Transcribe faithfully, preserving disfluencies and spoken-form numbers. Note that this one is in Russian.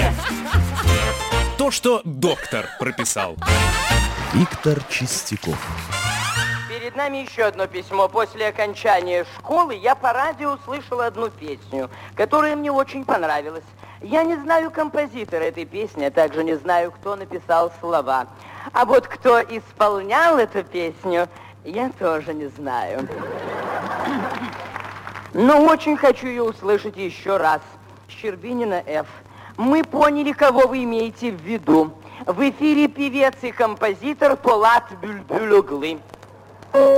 Нет! То, что доктор прописал. Виктор Чистяков. Перед нами еще одно письмо. После окончания школы я по радио услышал одну песню, которая мне очень понравилась. Я не знаю композитора этой песни, а также не знаю, кто написал слова. А вот кто исполнял эту песню, я тоже не знаю. Но очень хочу ее услышать еще раз. Щербинина Ф. Мы поняли, кого вы имеете в виду. В эфире певец и композитор Полат Бюльбюль-Оглы.